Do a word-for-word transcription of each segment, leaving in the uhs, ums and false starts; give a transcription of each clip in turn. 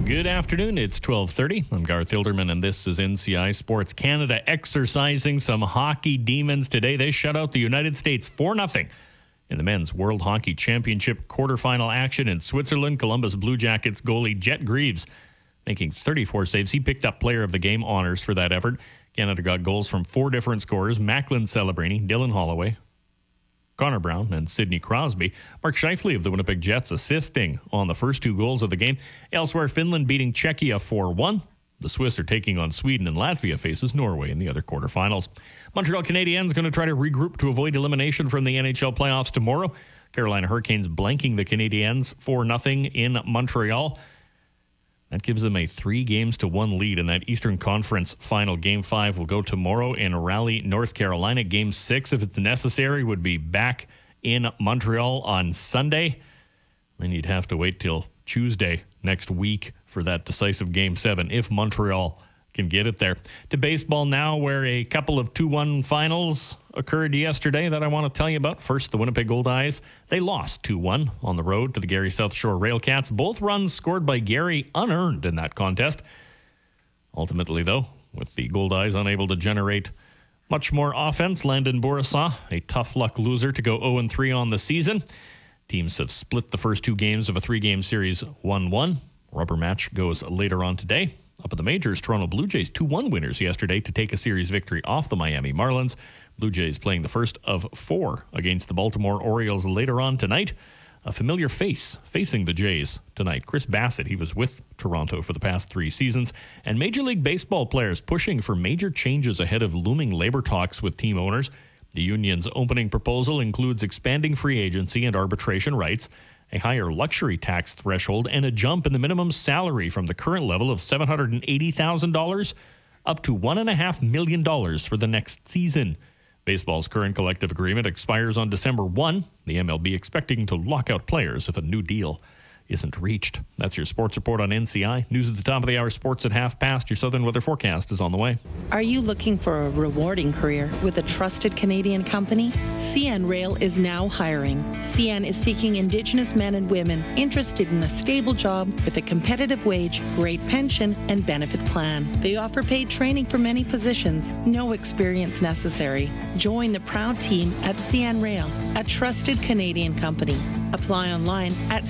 Good afternoon. It's twelve thirty. I'm Garth Hilderman, and this is N C I Sports Canada exercising some hockey demons today. They shut out the United States four nothing in the Men's World Hockey Championship quarterfinal action in Switzerland. Columbus Blue Jackets goalie Jet Greaves making thirty-four saves. He picked up player of the game honors for that effort. Canada got goals from four different scorers: Macklin Celebrini, Dylan Holloway, Connor Brown, and Sidney Crosby. Mark Scheifele of the Winnipeg Jets assisting on the first two goals of the game. Elsewhere, Finland beating Czechia four one. The Swiss are taking on Sweden, and Latvia faces Norway in the other quarterfinals. Montreal Canadiens going to try to regroup to avoid elimination from the N H L playoffs tomorrow. Carolina Hurricanes blanking the Canadiens four nothing in Montreal. That gives them a three games to one lead in that Eastern Conference final. Game five will go tomorrow in Raleigh, North Carolina. Game six, if it's necessary, would be back in Montreal on Sunday. Then you'd have to wait till Tuesday next week for that decisive game seven, if Montreal can get it there. To baseball now, where a couple of two one finals occurred yesterday that I want to tell you about. First, the Winnipeg Goldeyes. They lost two one on the road to the Gary South Shore Railcats. Both runs scored by Gary unearned in that contest. Ultimately, though, with the Goldeyes unable to generate much more offense, Landon Bourassa, a tough luck loser, to go oh and three on the season. Teams have split the first two games of a three-game series one one. Rubber match goes later on today. Up at the majors, Toronto Blue Jays two one winners yesterday to take a series victory off the Miami Marlins. Blue Jays playing the first of four against the Baltimore Orioles later on tonight. A familiar face facing the Jays tonight. Chris Bassett, he was with Toronto for the past three seasons. And Major League Baseball players pushing for major changes ahead of looming labor talks with team owners. The union's opening proposal includes expanding free agency and arbitration rights, a higher luxury tax threshold, and a jump in the minimum salary from the current level of seven hundred eighty thousand dollars up to one point five million dollars for the next season. Baseball's current collective agreement expires on December first. The M L B expecting to lock out players if a new deal isn't reached. That's your sports report on N C I. News at the top of the hour, sports at half past. Your southern weather forecast is on the way. Are you looking for a rewarding career with a trusted Canadian company? C N Rail is now hiring. C N is seeking Indigenous men and women interested in a stable job with a competitive wage, great pension, and benefit plan. They offer paid training for many positions, no experience necessary. Join the proud team at C N Rail, a trusted Canadian company. Apply online at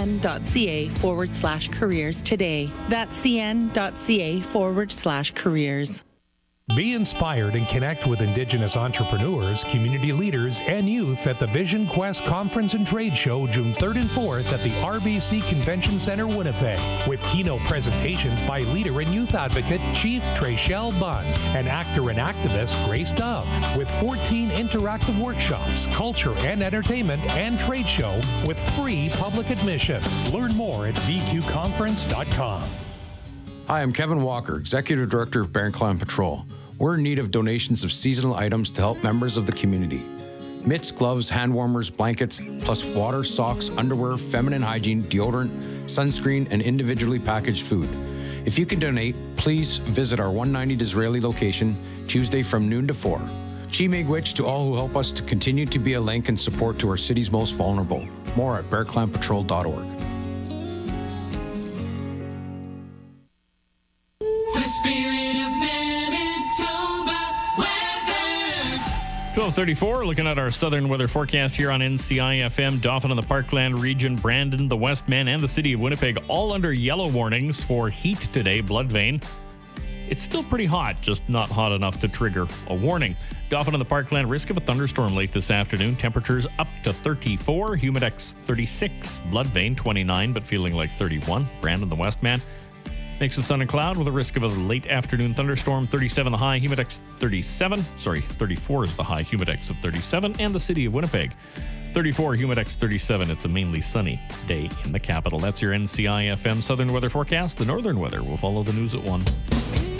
cn.ca forward slash careers today. That's cn.ca forward slash careers. Be inspired and connect with Indigenous entrepreneurs, community leaders, and youth at the Vision Quest Conference and Trade Show June third and fourth at the R B C Convention Center, Winnipeg, with keynote presentations by leader and youth advocate Chief Treshelle Bunn and actor and activist Grace Dove, with fourteen interactive workshops, culture and entertainment, and trade show with free public admission. Learn more at v q conference dot com. Hi, I'm Kevin Walker, Executive Director of Bear Clan Patrol. We're in need of donations of seasonal items to help members of the community. Mitts, gloves, hand warmers, blankets, plus water, socks, underwear, feminine hygiene, deodorant, sunscreen, and individually packaged food. If you can donate, please visit our one ninety Disraeli location Tuesday from noon to four. Chi Miigwech to all who help us to continue to be a link and support to our city's most vulnerable. More at bear clan patrol dot org. twelve thirty-four, looking at our southern weather forecast here on N C I F M. Dauphin and the Parkland region, Brandon, the Westman, and the city of Winnipeg all under yellow warnings for heat today, blood vein. It's still pretty hot, just not hot enough to trigger a warning. Dauphin and the Parkland, risk of a thunderstorm late this afternoon. Temperatures up to thirty-four, humidex thirty-six, blood vein twenty-nine, but feeling like thirty-one. Brandon, the Westman. Mix of sun and cloud with a risk of a late afternoon thunderstorm. thirty-seven the high, humidex thirty-seven. Sorry, thirty-four is the high, humidex of thirty-seven. And the city of Winnipeg, thirty-four, humidex thirty-seven. It's a mainly sunny day in the capital. That's your N C I F M southern weather forecast. The northern weather will follow the news at one.